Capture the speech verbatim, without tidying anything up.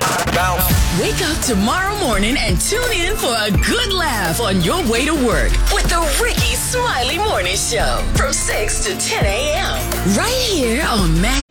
Bounce. Wake up tomorrow morning and tune in for a good laugh on your way to work with the Ricky Smiley Morning Show from six to ten a.m. right here on Mac.